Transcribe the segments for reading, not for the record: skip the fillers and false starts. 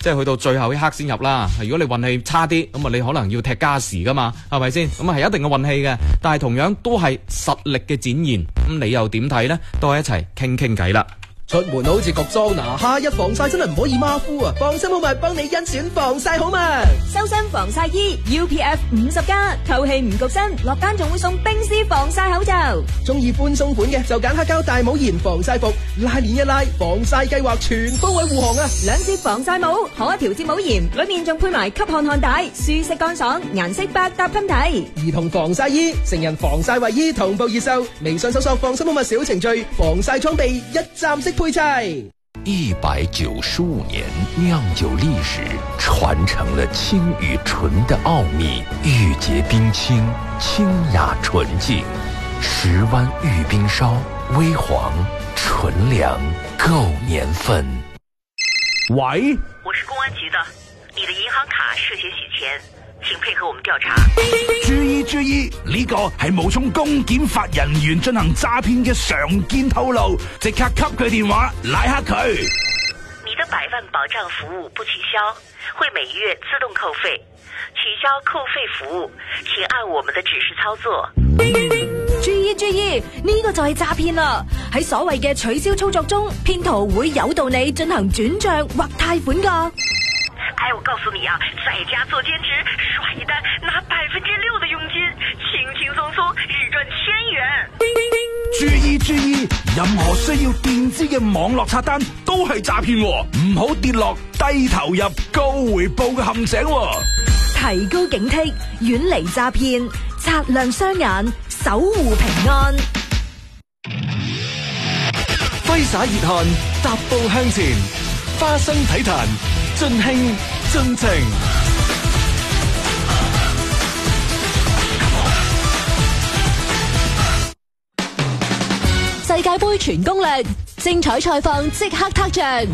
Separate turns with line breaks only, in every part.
即係去到最後一刻先入啦。如果你運氣差啲，咁啊你可能要踢加時噶嘛，係咪先？咁啊係一定嘅運氣嘅，但係同樣都係實力嘅展現。咁你又點睇呢？都係一齊傾傾偈啦。
出門好似焗桑拿，夏日防曬真係唔可以馬虎啊！放心好物幫你甄選防曬好物，
修身防曬衣 UPF 50+，透氣唔焗身，落單仲會送冰絲防曬口罩。
中意寬鬆款嘅就揀黑膠大帽檐防曬服，拉鏈一拉，防曬計劃全方位護航啊！2
節防曬帽可調節帽檐，裏面仲配埋吸汗汗帶，舒適乾爽，顏色百搭噴睇。
兒童防曬衣、成人防曬衛衣同步熱售，微信搜索放心好物小程序，防曬裝備一站式配齊。
195年釀酒歷史，傳承了清與純的奧秘。玉潔冰清，清雅純淨，10灣玉冰燒，微黃純糧，夠年份。
喂，
我是公安局的，你的銀行卡涉嫌洗錢，請配合我們調查。
注意，呢個係冒充公檢法人員進行詐騙嘅常見套路，即刻給佢電話拉黑佢。
你的100萬保障服務不取消，會每月自動扣費。取消扣費服務，請按我們的指示操作。
注意，呢個就係詐騙啦！喺所謂嘅取消操作中，騙徒會誘導你進行轉賬或貸款噶。
我告訴你啊，在家做兼職，刷一單拿6%的佣金，輕輕鬆鬆日賺1000元。
注意，任何需要墊資嘅網絡刷單都係詐騙，唔好跌落低投入高回報嘅陷阱。
提高警惕，遠離詐騙，擦亮雙眼，守護平安。
揮灑熱汗，踏步向前，花生體壇，盡興盡情。
世界盃全攻略，精彩賽況即刻撻着。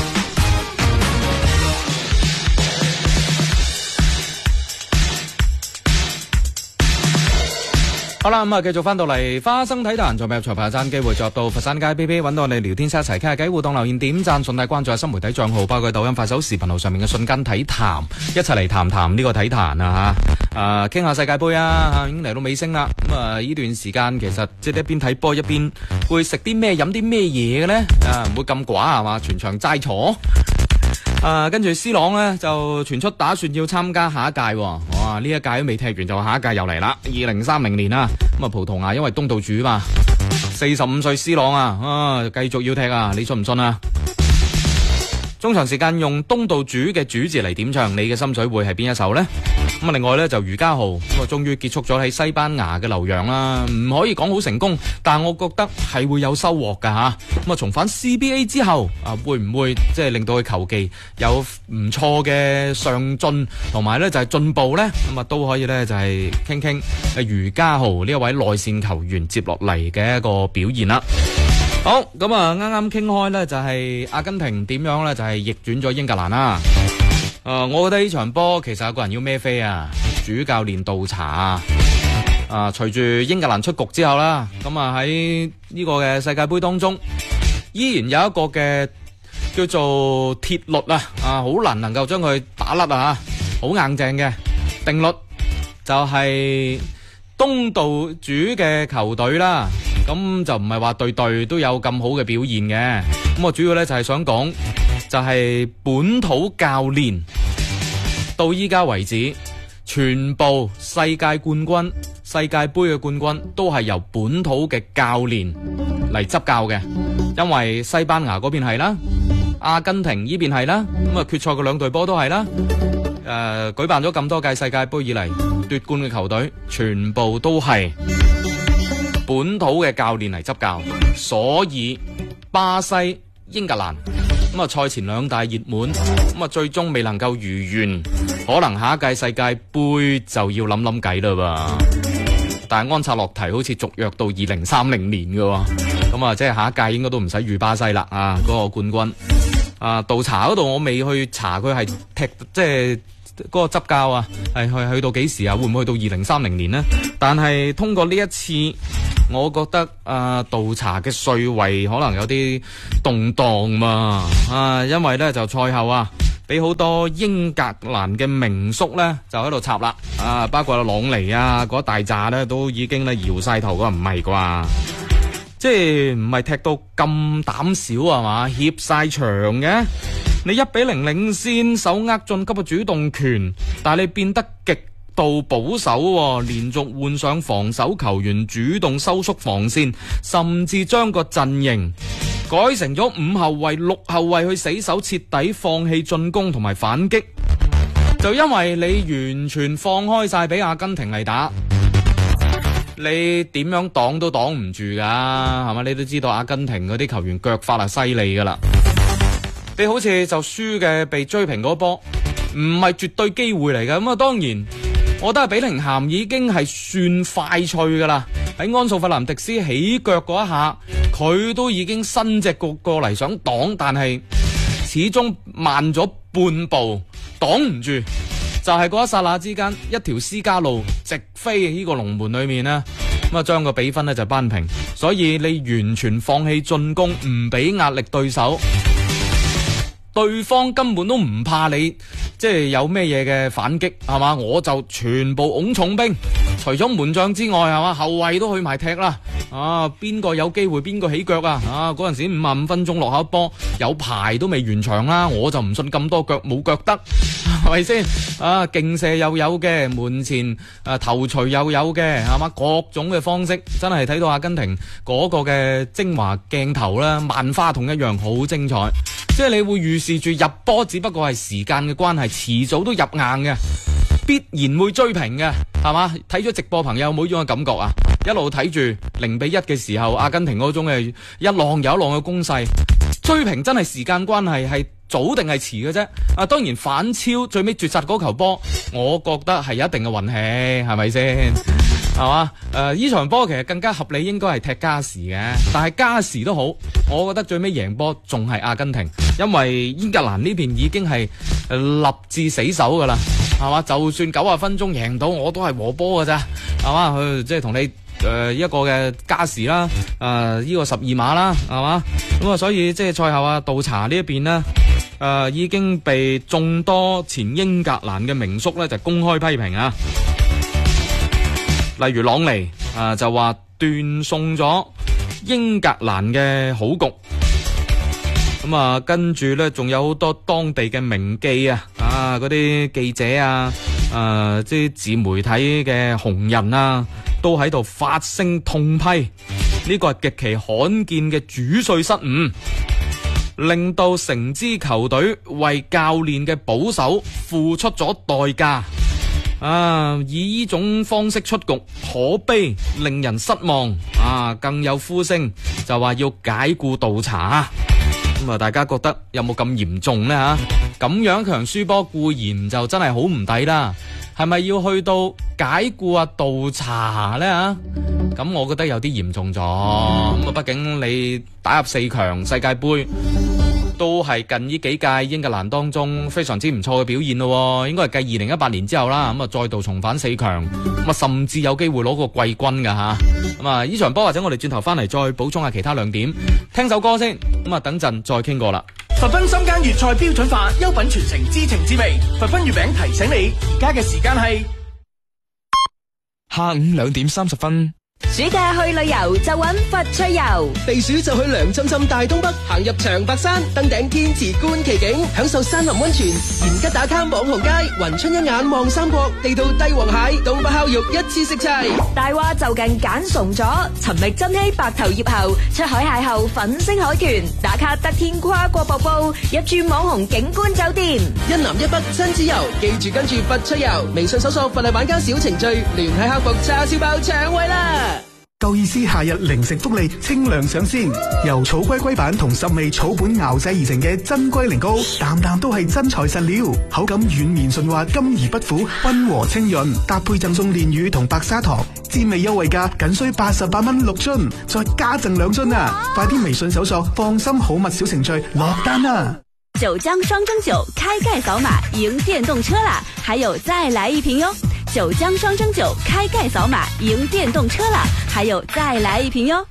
好啦，咁啊，繼續翻到嚟花生體壇，仲未入裁判爭機會，作到佛山街 PP 揾到我哋聊天室一齊傾下偈，互動留言點讚，順帶關注下新媒體賬號，包括抖音、快手、視頻號上面嘅瞬間體壇，一齊嚟談談呢個體壇啊吓，傾下世界盃啊，已經嚟到尾聲啦。咁啊，呢段時間其實即係一邊睇波一邊會食啲咩飲啲咩嘢嘅咧？唔會咁寡係嘛，全場齋坐。跟住 C 朗呢就傳出打算要參加下一屆，哇！呢一屆都未踢完就下一屆又嚟啦，2030年啦。咁啊，葡萄牙因為東道主嘛，45歲 C 朗繼續要踢啊，你信唔信啊？中場時間用東道主嘅主字嚟點唱，你嘅心水會係邊一首呢？咁啊，另外呢，就余家豪咁啊，終於結束咗喺西班牙嘅留洋啦，唔可以講好成功，但我覺得係會有收穫噶吓。咁啊，重返 CBA 之後會唔會即係令到佢球技有唔錯嘅上進，同埋呢就係進步呢？咁啊，都可以呢就係傾傾余家豪呢一位內線球員接落嚟嘅一個表現啦。好，咁啊，啱啱傾開呢就係阿根廷點樣呢？就係逆轉咗英格蘭啦。我覺得呢場波其實有個人要孭飛啊，主教練杜查隨住英格蘭出局之後啦，咁啊喺呢個嘅世界盃當中，依然有一個嘅叫做鐵律好難能夠將佢打甩啊，好硬淨嘅定律，就係東道主嘅球隊啦。咁就唔係話隊隊都有咁好嘅表現嘅，咁我主要呢就係想講，就係本土教練到依家為止，全部世界冠軍、世界盃嘅冠軍都係由本土嘅教練嚟執教嘅，因為西班牙嗰邊係啦，阿根廷呢邊係啦，咁啊決賽嘅兩隊波都係啦，舉辦咗咁多屆世界盃以嚟奪冠嘅球隊，全部都係本土嘅教練嚟執教，所以巴西、英格蘭咁啊賽前兩大熱門，咁啊最終未能夠如願，可能下一屆世界盃就要諗計啦噃。但係安察洛提好似續約到2030年嘅，咁啊即係下一屆應該都唔使預巴西啦嗰個冠軍。杜查嗰度我未去查佢係踢即係嗰個執教係去到幾時會唔會去到2030年呢？但係通過呢一次，我覺得杜查嘅帥位可能有啲動盪嘛，因為呢就賽後俾好多英格蘭嘅名宿咧就喺度插啦，包括朗尼啊嗰大扎咧都已經咧搖晒頭，唔係啩？即係唔係踢到咁膽小係嘛？怯晒場嘅，你1-0領先，手握晉級嘅主動權，但係你變得極度保守，連續換上防守球員，主動收縮防線，甚至將個陣型改成咗5後衛、6後衛去死守，徹底放棄進攻同埋反擊，就因為你完全放開晒俾阿根廷嚟打，你點樣擋都擋唔住噶，係嘛？你都知道阿根廷嗰啲球員腳法係犀利噶啦，你好似就輸嘅被追平嗰波，唔係絕對機會嚟嘅。咁啊，當然我覺得比寧咸已經係算快脆噶啦，喺安素費南迪斯起腳嗰一下，佢都已經伸隻腳過嚟想擋，但係始終慢咗半步，擋唔住。就係嗰一剎那之間，一條私家路直飛呢個龍門裏面呢，咁啊將個比分呢就扳平。所以你完全放棄進攻，唔俾壓力對手，對方根本都唔怕你，即係有咩嘢嘅反擊，係嘛？我就全部拱重兵，除咗門將之外，係嘛？後衛都去埋踢啦。邊個有機會邊個起腳啊？嗰陣時55分鐘落後一波，有排都未完場啦。我就唔信咁多腳冇腳得，係咪先？勁射又有嘅，門前頭錘又有嘅，係嘛？各種嘅方式，真係睇到阿根廷嗰個嘅精華鏡頭啦，萬花筒一樣好精彩。即係你會預示住入波，只不過係時間嘅關係，遲早都入硬嘅，必然會追平嘅，係嘛？睇咗直播朋友冇呢種嘅感覺啊！一路睇住0-1嘅時候，阿根廷嗰種嘅一浪又一浪嘅攻勢，追平真係時間關係，係早定係遲嘅啫。當然反超最尾絕殺嗰球波，我覺得係有一定嘅運氣，係咪先？係嘛？呢場波其實更加合理，應該係踢加時嘅，但係加時都好，我覺得最尾贏波仲係阿根廷，因為英格蘭呢邊已經係立志死守噶啦，係嘛？就算90分鐘贏到，我都係和波噶咋，係嘛？佢即係同你一個嘅加時啦，呢個12碼啦，係嘛？咁啊，所以即係賽後杜查呢一邊呢，已經被眾多前英格蘭嘅名宿咧就公開批評啊。例如朗尼就話斷送咗英格蘭嘅好局，咁啊跟住咧仲有好多當地嘅名記嗰啲記者即係自媒體嘅紅人都喺度發聲痛批，呢個係極其罕見嘅主帥失誤，令到成支球隊為教練嘅保守付出咗代價。以呢種方式出局，可悲，令人失望。更有呼聲就話要解僱杜查。咁大家覺得有冇咁嚴重呢？咁樣強輸波固然就真係好唔抵啦，係咪要去到解僱杜查呢？咁我覺得有啲嚴重咗。咁畢竟你打入4強世界盃，都係近呢幾屆英格蘭當中非常之唔錯嘅表現咯，應該係繼2018年之後啦，咁再度重返4強，咁甚至有機會攞個季軍噶吓。咁呢場波或者我哋轉頭翻嚟再補充下其他亮點，聽首歌先，咁等陣再傾過啦。
佛賓深耕粵菜標準化，優品傳承知情知味。佛賓月餅提醒你，而家嘅時間係
下午2點30分。
暑假去旅遊就揾佛趣遊，
避暑就去涼浸浸大東北，行入長白山，登頂天池觀奇景，享受山林溫泉，延吉打卡網紅街，雲春一眼望三國，地道帝王蟹，東北烤肉一次食齊。
大話就近揀崇咗，尋覓珍稀白頭葉後，出海邂逅粉星海豚，打卡得天跨過瀑布，入住網紅景觀酒店，
一南一北親子遊，記住跟住佛趣遊，微信搜索佛麗玩家小程序，聯繫客服叉燒包搶位啦！
夠意思夏日零食福利清涼上鮮，由草龜龜板同10味草本熬製而成嘅真龜苓膏，啖啖都係真材實料，口感軟綿順滑，甘而不苦，溫和清潤，搭配贈送煉乳同白砂糖，滋味優惠價僅需88蚊6樽，再加贈2樽啊！快啲微信搜索放心好物小程序落單啦！
九江雙蒸酒開蓋掃碼贏電動車啦，還有再來一瓶喲！九江雙蒸酒開蓋掃碼贏電動車啦，還有再來一瓶喲！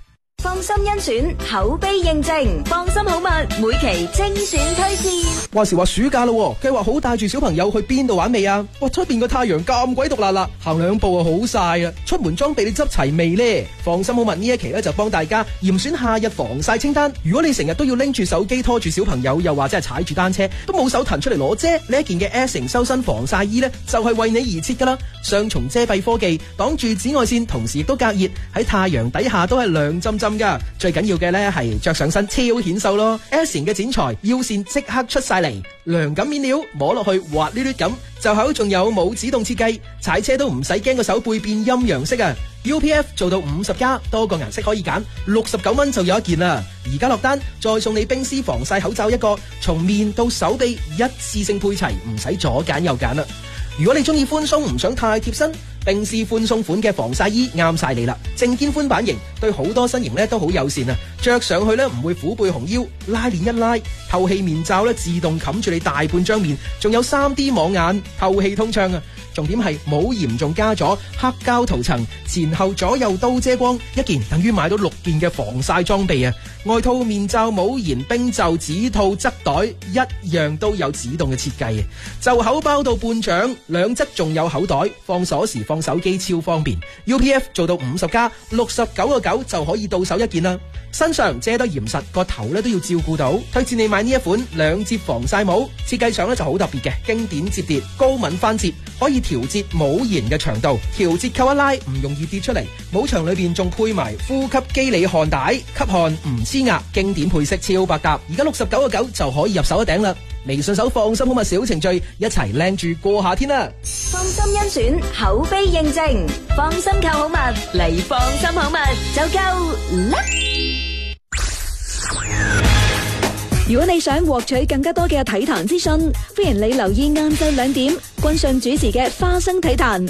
放心甄選，口碑認證，放心好物，每期精選推薦。
話時話暑假咯，計劃好帶住小朋友去邊度玩未啊？哇，出邊個太陽咁鬼毒辣辣，行兩步啊好曬啊！出門裝備你執齊未呢？放心好物呢一期咧就幫大家嚴選夏日防曬清單。如果你成日都要拎住手機拖住小朋友，又或者係踩住單車，都冇手騰出嚟攞遮，呢一件嘅 S 型修身防曬衣呢，就係為你而設噶啦。雙重遮蔽科技，擋住紫外線，同時亦都隔熱，喺太陽底下都係涼浸浸噶。最緊要嘅呢係着上身超顯瘦咯。S 型嘅剪裁，腰線即刻出晒嚟，涼感面料，摸落去滑捋捋咁。袖口仲有冇指動設計，踩車都唔使驚個手背變陰陽色啊！ UPF 做到50+，多個顏色可以揀，69蚊就有一件啦。而家落單再送你冰絲防曬口罩一個，從面到手臂一次性配齊，唔使左揀右揀啦。如果你中意寬鬆唔想太貼身，冰絲寬鬆款嘅防曬衣啱晒你啦。正肩寬版型對好多身形咧都好友善啊，着上去咧唔會虎背熊腰，拉鏈一拉，透氣面罩咧自動冚住你大半張面，仲有 3D 網眼，透氣通暢啊。重點係冇嚴重加咗黑膠塗層，前後左右都遮光，一件等於買到6件嘅防曬裝備啊！外套、面罩、帽檐、冰袖、指套、側袋，一樣都有指動嘅設計啊！袖口包到半掌，兩側仲有口袋，放鎖匙、放手機超方便。UPF 做到50+，69.9就可以到手一件啦。身上遮得嚴實，個頭咧都要照顧到。推薦你買呢一款兩摺防曬帽，設計上咧就好特別嘅，經典摺疊，高敏翻摺，可以調節帽檐嘅長度，調節扣一拉唔容易跌出嚟。帽長裏邊仲配埋呼吸機理汗帶，吸汗唔黐牙，經典配色超百搭。而家69.9就可以入手一頂啦。微信手放心好物小程序，一齊靚住過夏天啦！
放心甄選，口碑認證，放心購好物嚟，放心好物就夠啦！如果你想獲取更加多嘅體壇資訊，歡迎你留意晏晝2點君信主持嘅花生體壇。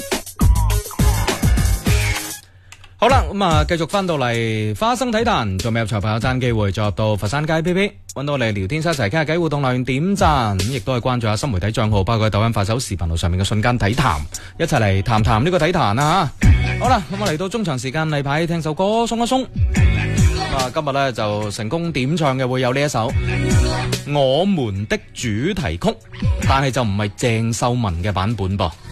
好啦，咁啊，繼續翻到嚟花生體壇，仲未入場朋友爭機會，再入到佛山街 PP，揾到我哋聊天室一齊傾下偈，互動留言點讚，咁亦都係關注下新媒體賬號，包括抖音、快手、視頻號上面嘅瞬間體壇，一齊嚟談談呢個體壇啊吓。好啦，咁我嚟到中場時間，例牌聽首歌鬆一鬆。今日咧就成功點唱嘅會有呢一首《我們的主題曲》，但係就唔係鄭秀文嘅版本噃。